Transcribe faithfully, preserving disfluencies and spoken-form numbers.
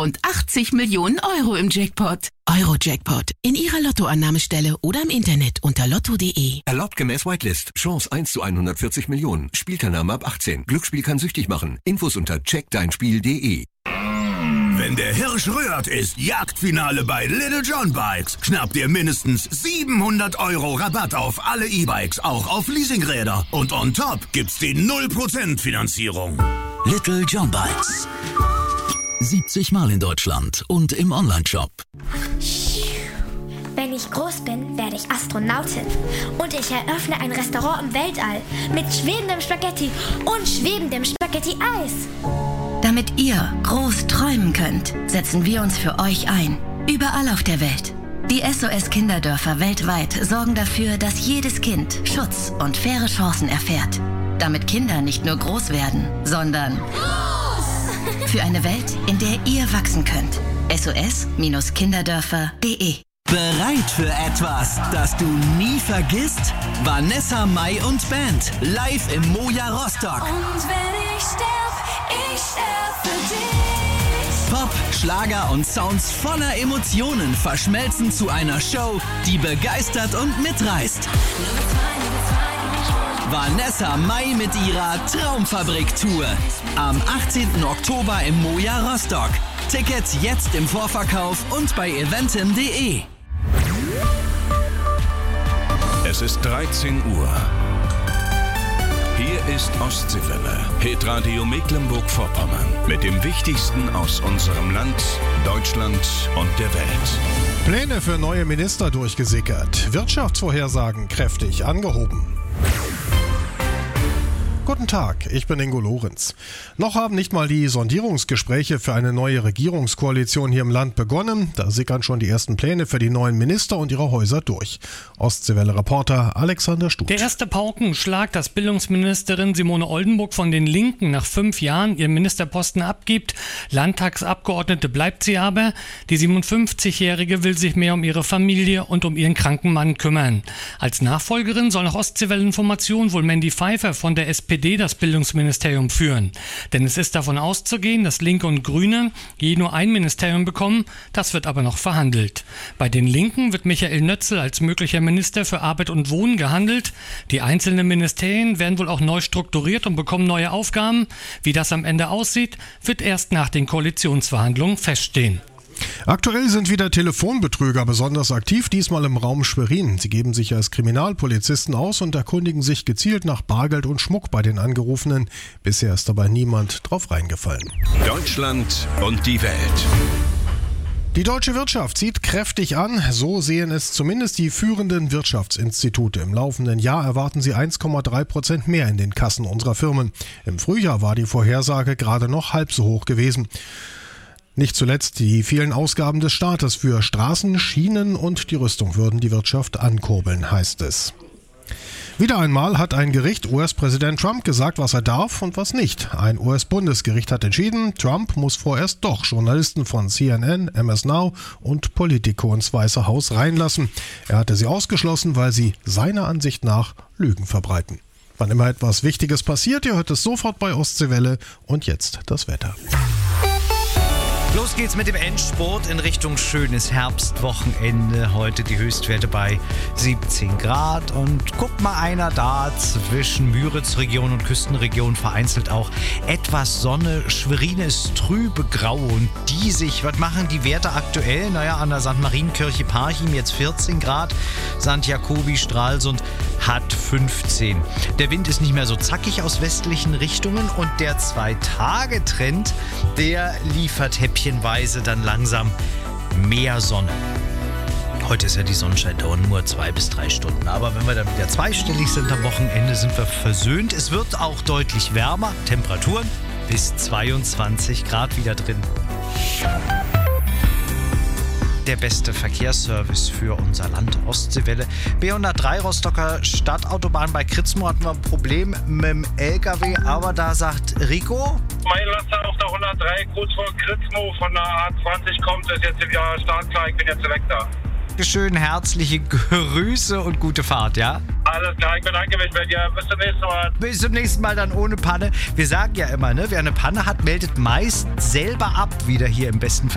und achtzig Millionen Euro im Jackpot. Euro-Jackpot. In Ihrer Lottoannahmestelle oder im Internet unter lotto punkt de. Erlaubt gemäß Whitelist. Chance eins zu hundertvierzig Millionen. Spielteilnahme ab achtzehn. Glücksspiel kann süchtig machen. Infos unter check dein spiel punkt de. Wenn der Hirsch rührt, ist Jagdfinale bei Little John Bikes. Schnappt ihr mindestens siebenhundert Euro Rabatt auf alle E-Bikes, auch auf Leasingräder. Und on top gibt's die null Prozent Finanzierung. Little John Bikes. siebzig Mal in Deutschland und im Onlineshop. Wenn ich groß bin, werde ich Astronautin. Und ich eröffne ein Restaurant im Weltall mit schwebendem Spaghetti und schwebendem Spaghetti-Eis. Damit ihr groß träumen könnt, setzen wir uns für euch ein. Überall auf der Welt. Die S O S-Kinderdörfer weltweit sorgen dafür, dass jedes Kind Schutz und faire Chancen erfährt. Damit Kinder nicht nur groß werden, sondern groß! Für eine Welt, in der ihr wachsen könnt. S O S Kinderdörfer punkt de. Bereit für etwas, das du nie vergisst? Vanessa Mai und Band, live im Moja Rostock. Und wenn ich sterb, ich sterb für dich. Pop, Schlager und Sounds voller Emotionen verschmelzen zu einer Show, die begeistert und mitreißt. Vanessa Mai mit ihrer Traumfabrik-Tour. Am achtzehnten Oktober im Moja Rostock. Tickets jetzt im Vorverkauf und bei eventim punkt de. Es ist dreizehn Uhr. Hier ist Ostseewelle, Hitradio Mecklenburg-Vorpommern. Mit dem Wichtigsten aus unserem Land, Deutschland und der Welt. Pläne für neue Minister durchgesickert. Wirtschaftsvorhersagen kräftig angehoben. Guten Tag, ich bin Ingo Lorenz. Noch haben nicht mal die Sondierungsgespräche für eine neue Regierungskoalition hier im Land begonnen. Da sickern schon die ersten Pläne für die neuen Minister und ihre Häuser durch. Ostseewelle-Reporter Alexander Stuth. Der erste Paukenschlag, dass Bildungsministerin Simone Oldenburg von den Linken nach fünf Jahren ihren Ministerposten abgibt. Landtagsabgeordnete bleibt sie aber. Die siebenundfünfzigjährige will sich mehr um ihre Familie und um ihren kranken Mann kümmern. Als Nachfolgerin soll nach Ostseewelle-Information wohl Mandy Pfeiffer von der S P D das Bildungsministerium führen. Denn es ist davon auszugehen, dass Linke und Grüne je nur ein Ministerium bekommen. Das wird aber noch verhandelt. Bei den Linken wird Michael Nötzel als möglicher Minister für Arbeit und Wohnen gehandelt. Die einzelnen Ministerien werden wohl auch neu strukturiert und bekommen neue Aufgaben. Wie das am Ende aussieht, wird erst nach den Koalitionsverhandlungen feststehen. Aktuell sind wieder Telefonbetrüger besonders aktiv, diesmal im Raum Schwerin. Sie geben sich als Kriminalpolizisten aus und erkundigen sich gezielt nach Bargeld und Schmuck bei den Angerufenen. Bisher ist dabei niemand drauf reingefallen. Deutschland und die Welt. Die deutsche Wirtschaft zieht kräftig an, so sehen es zumindest die führenden Wirtschaftsinstitute. Im laufenden Jahr erwarten sie eins Komma drei Prozent mehr in den Kassen unserer Firmen. Im Frühjahr war die Vorhersage gerade noch halb so hoch gewesen. Nicht zuletzt die vielen Ausgaben des Staates für Straßen, Schienen und die Rüstung würden die Wirtschaft ankurbeln, heißt es. Wieder einmal hat ein Gericht U S-Präsident Trump gesagt, was er darf und was nicht. Ein U S-Bundesgericht hat entschieden, Trump muss vorerst doch Journalisten von C N N, M S Now und Politico ins Weiße Haus reinlassen. Er hatte sie ausgeschlossen, weil sie seiner Ansicht nach Lügen verbreiten. Wann immer etwas Wichtiges passiert, ihr hört es sofort bei Ostseewelle. Und jetzt das Wetter. Los geht's mit dem Endspurt in Richtung schönes Herbstwochenende. Heute die Höchstwerte bei siebzehn Grad. Und guck mal einer da zwischen Müritzregion und Küstenregion vereinzelt auch etwas Sonne. Schwerin ist trübe, grau und diesig. Was machen die Werte aktuell? Naja, an der Sankt Marienkirche Parchim jetzt vierzehn Grad. Sankt Jakobi Stralsund hat fünfzehn. Der Wind ist nicht mehr so zackig aus westlichen Richtungen und der Zwei-Tage-Trend, der liefert häppchenweise dann langsam mehr Sonne. Heute ist ja die Sonnenscheindauer nur zwei bis drei Stunden. Aber wenn wir dann wieder zweistellig sind am Wochenende, sind wir versöhnt. Es wird auch deutlich wärmer. Temperaturen bis zweiundzwanzig Grad wieder drin. Der beste Verkehrsservice für unser Land, Ostseewelle. B hundertdrei Rostocker Stadtautobahn bei Kritzmo hatten wir ein Problem mit dem L K W, aber da sagt Rico: Mein Laster auf der hundertdrei, kurz vor Kritzmo von der A zwanzig kommt, ist jetzt wieder startklar, ich bin jetzt weg da. Schön herzliche Grüße und gute Fahrt, ja? Alles klar, ich bedanke mich bei dir. Bis zum nächsten Mal. Bis zum nächsten Mal dann ohne Panne. Wir sagen ja immer, ne, wer eine Panne hat, meldet meist selber ab, wieder hier im besten